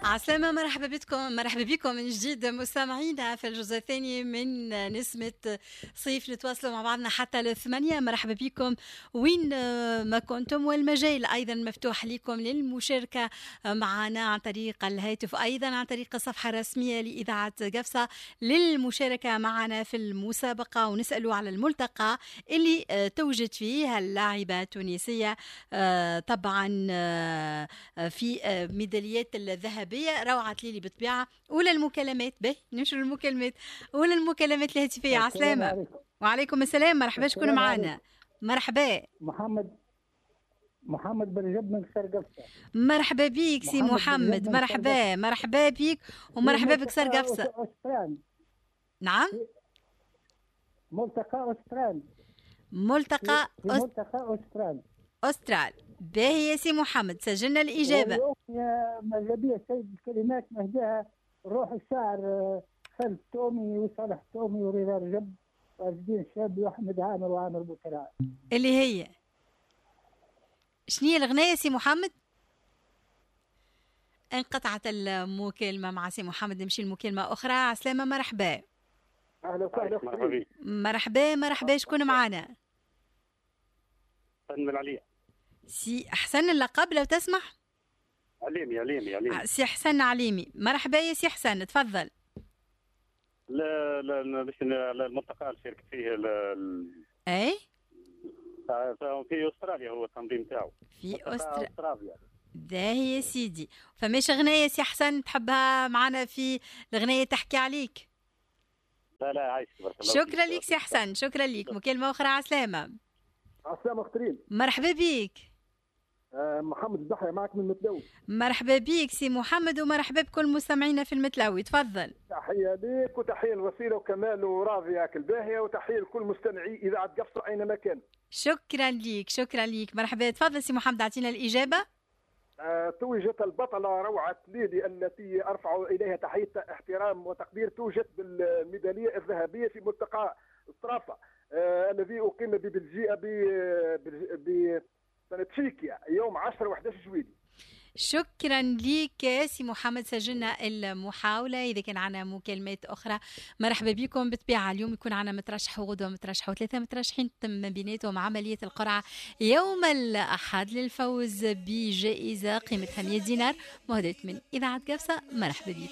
عسلامة، مرحبا بكم من جديد مستمعينا في الجزء الثاني من نسمة صيف. نتواصلوا مع بعضنا حتى ل8. مرحبا بكم وين ما كنتم، والمجال أيضا مفتوح لكم للمشاركة معنا عن طريق الهاتف، أيضا عن طريق الصفحة الرسمية لإذاعة قفصة للمشاركة معنا في المسابقة، ونسألوا على الملتقى اللي توجد فيه اللاعبة التونسية طبعا في ميداليات الذهبية. روعة ليلي بالطبيعة. أولى المكالمات ننشر المكالمات. أولى المكالمات الهاتفية. عسلامة. عليكم. وعليكم السلام. مرحبا، شكون معنا؟ عليكم. مرحبا. محمد بن جد من سرقفة. مرحبا بيك سي محمد. مرحبا بيك ومرحبا بك سرقفة. نعم، ملتقى أسترال. ملتقى أسترال. باهي يا سي محمد، سجلنا الإجابة. يا مجدية سيد الكلمات مهداها روح الشاعر خالد تومي وصالح تومي ورضا رجب وعزدين الشاب وأحمد عامر وعامر بوكراء. اللي هي شنية الغنية سي محمد؟ انقطعت المكالمة مع سي محمد، نمشي المكالمة أخرى. عسلامة، مرحبا. أهلا وسهلا. مرحبا. شكون معنا؟ حسن من العليا. سي أحسن اللقب لو تسمح. عليمي. سي حسن عليمي. مرحبا يا سي حسن، تفضل. لا باش الملتقى اللي شاركت فيه اي في استراليا، هو التنظيم تاعو في استراليا. داهي يا سيدي. فماش غنية سي حسن تحبها معنا في الغنية تحكي عليك؟ لا عايش. شكرا ليك سي حسن، شكرا ليك. مكالمة أخرى. عسلامة. عسلامة اخترين. مرحبا بيك. محمد الضحية معك من المتلوي. مرحبا بيك سي محمد، ومرحبا بكل مستمعينا في المتلوي. تفضل. تحية ليك وتحية لوسيلة وكمال وراضية الباهية، وتحية لكل مستمعي إذاعة قفصة أينما كان. شكرا ليك. مرحبا. تفضل سي محمد، أعطينا الإجابة. توجت البطلة روعة ليلي التي أرفع إليها تحية احترام وتقدير، توجت بالميدالية الذهبية في ملتقى سترافا الذي أقيم ببلجيكا بسنة تشيكيا يوم 10 و11 جويلية. شكرا ليك يا سي محمد، سجلنا المحاولة. إذا كان عنا مكالمات أخرى مرحبا بكم. بالطبيعة اليوم يكون عنا مترشح وغدوة مترشح وثلاثة مترشحين تم بيناتهم عملية القرعة يوم الأحد للفوز بجائزة قيمتها 100 دينار مهداة من إذاعة قفصة. مرحبا بكم.